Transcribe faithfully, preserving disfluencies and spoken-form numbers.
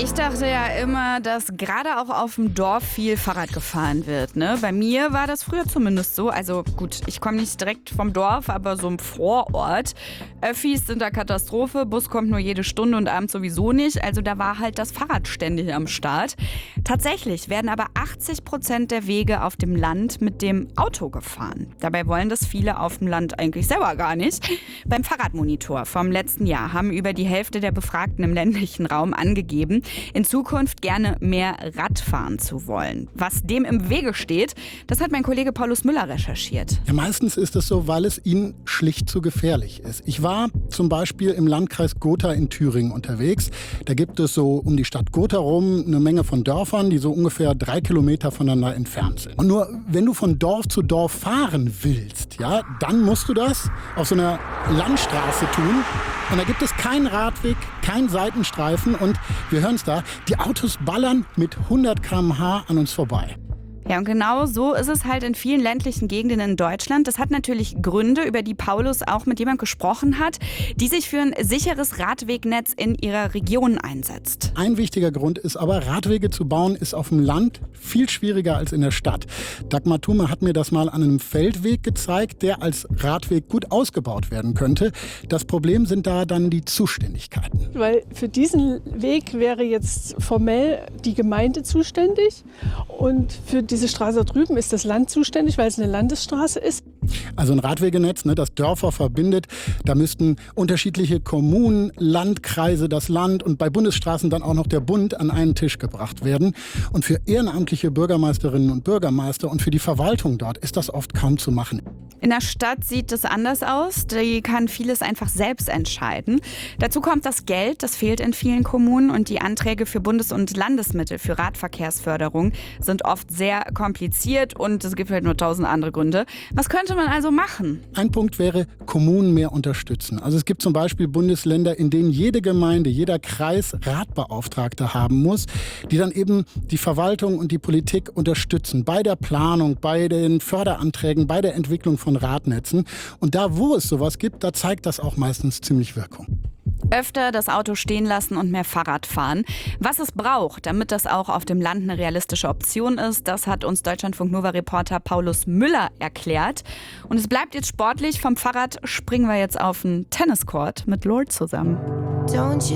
Ich dachte ja immer, dass gerade auch auf dem Dorf viel Fahrrad gefahren wird. Ne? Bei mir war das früher zumindest so. Also gut, ich komme nicht direkt vom Dorf, aber so im Vorort. Öffis sind da Katastrophe, Bus kommt nur jede Stunde und abends sowieso nicht. Also da war halt das Fahrrad ständig am Start. Tatsächlich werden aber achtzig Prozent der Wege auf dem Land mit dem Auto gefahren. Dabei wollen das viele auf dem Land eigentlich selber gar nicht. Beim Fahrradmonitor vom letzten Jahr haben über die Hälfte der Befragten im ländlichen Raum angegeben, in Zukunft gerne mehr Rad fahren zu wollen. Was dem im Wege steht, das hat mein Kollege Paulus Müller recherchiert. Ja, meistens ist es so, weil es ihnen schlicht zu gefährlich ist. Ich war zum Beispiel im Landkreis Gotha in Thüringen unterwegs. Da gibt es so um die Stadt Gotha rum eine Menge von Dörfern, die so ungefähr drei Kilometer voneinander entfernt sind. Und nur wenn du von Dorf zu Dorf fahren willst, ja, dann musst du das auf so einer Landstraße tun. Und da gibt es keinen Radweg, keinen Seitenstreifen und wir hören es da, die Autos ballern mit hundert Kilometer pro Stunde an uns vorbei. Ja, und genau so ist es halt in vielen ländlichen Gegenden in Deutschland. Das hat natürlich Gründe, über die Paulus auch mit jemandem gesprochen hat, die sich für ein sicheres Radwegnetz in ihrer Region einsetzt. Ein wichtiger Grund ist aber, Radwege zu bauen ist auf dem Land viel schwieriger als in der Stadt. Dagmar Thume hat mir das mal an einem Feldweg gezeigt, der als Radweg gut ausgebaut werden könnte. Das Problem sind da dann die Zuständigkeiten. Weil für diesen Weg wäre jetzt formell die Gemeinde zuständig und für diese Straße da drüben ist das Land zuständig, weil es eine Landesstraße ist. Also ein Radwegenetz, ne, das Dörfer verbindet. Da müssten unterschiedliche Kommunen, Landkreise, das Land und bei Bundesstraßen dann auch noch der Bund an einen Tisch gebracht werden. Und für ehrenamtliche Bürgermeisterinnen und Bürgermeister und für die Verwaltung dort ist das oft kaum zu machen. In der Stadt sieht es anders aus. Die kann vieles einfach selbst entscheiden. Dazu kommt das Geld, das fehlt in vielen Kommunen. Und die Anträge für Bundes- und Landesmittel für Radverkehrsförderung sind oft sehr kompliziert und es gibt halt nur tausend andere Gründe. Was könnte man also machen? Ein Punkt wäre, Kommunen mehr unterstützen. Also es gibt zum Beispiel Bundesländer, in denen jede Gemeinde, jeder Kreis Radbeauftragte haben muss, die dann eben die Verwaltung und die Politik unterstützen bei der Planung, bei den Förderanträgen, bei der Entwicklung von Radnetzen. Und da, wo es sowas gibt, da zeigt das auch meistens ziemlich Wirkung. Öfter das Auto stehen lassen und mehr Fahrrad fahren. Was es braucht, damit das auch auf dem Land eine realistische Option ist, das hat uns Deutschlandfunk-Nova-Reporter Paulus Müller erklärt. Und es bleibt jetzt sportlich. Vom Fahrrad springen wir jetzt auf den Tenniscourt mit Lord zusammen.